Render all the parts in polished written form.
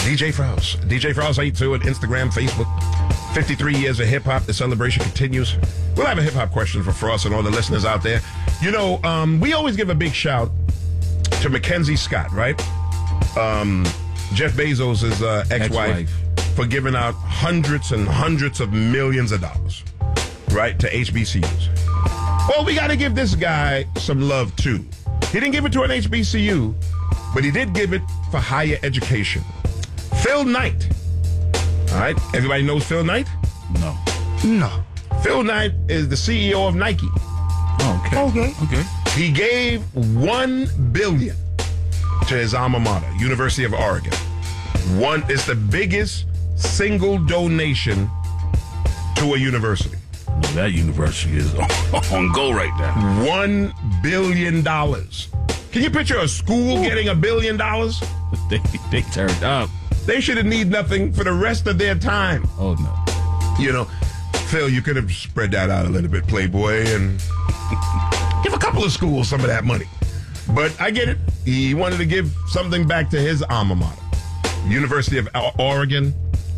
DJ Frouse. DJ Frouse 82 at Instagram, Facebook. 53 years of hip-hop. The celebration continues. We'll have a hip-hop question for Frost and all the listeners out there. You know, we always give a big shout to Mackenzie Scott, right? Jeff Bezos' ex-wife for giving out hundreds and hundreds of millions of dollars, right, to HBCUs. Well, we got to give this guy some love, too. He didn't give it to an HBCU, but he did give it for higher education. Phil Knight. All right, everybody knows Phil Knight? No. Phil Knight is the CEO of Nike. Okay. He gave $1 billion to his alma mater, University of Oregon. It's the biggest single donation to a university. No, that university is on go right now. $1 billion. Can you picture a school getting $1 billion? They turned up. They should have need nothing for the rest of their time. Oh, no. You know, Phil, you could have spread that out a little bit, Playboy, and give a couple of schools some of that money. But I get it. He wanted to give something back to his alma mater, University of Oregon.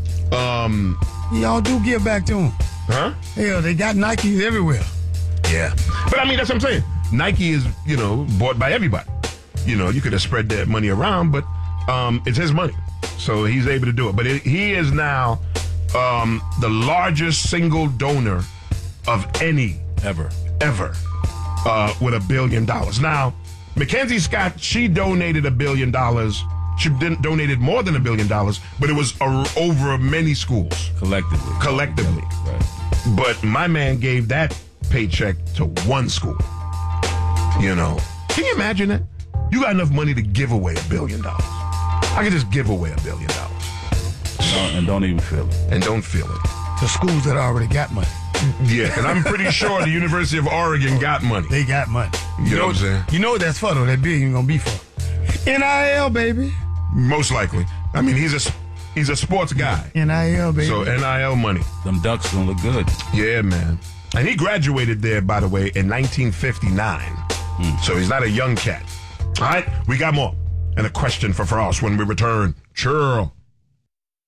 Y'all do give back to them. Huh? Hell, they got Nikes everywhere. Yeah. But I mean, that's what I'm saying. Nike is, bought by everybody. You could have spread that money around, but it's his money. So he's able to do it. But he is now the largest single donor of any Ever. With $1 billion. Now, Mackenzie Scott, she donated $1 billion. She donated more than $1 billion, but it was over many schools. Collectively. Right. But my man gave that paycheck to one school. Can you imagine that? You got enough money to give away $1 billion. I could just give away $1 billion. And don't even feel it. And don't feel it. To schools that already got money. Yeah, and I'm pretty sure the University of Oregon got money. They got money. You know what I'm saying? You know what that's for, though. That billion going to be for NIL, baby. Most likely. I mean, he's a sports guy. NIL, baby. So NIL money. Them Ducks gonna look good. Yeah, man. And he graduated there, by the way, in 1959. So he's not a young cat. All right, we got more. And a question for Frost when we return. Churl.